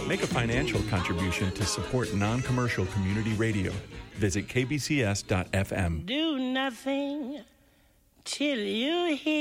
Make a financial contribution to support non-commercial community radio. Visit kbcs.fm. Do nothing till you hear